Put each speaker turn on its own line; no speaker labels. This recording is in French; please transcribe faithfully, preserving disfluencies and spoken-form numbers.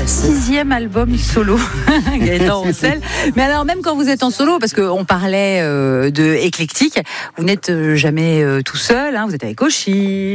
Sixième album solo, Gaëtan Roussel. Mais alors même quand vous êtes en solo, parce qu'on parlait euh, de éclectique, vous n'êtes jamais euh, tout seul, hein, vous êtes avec Oshi.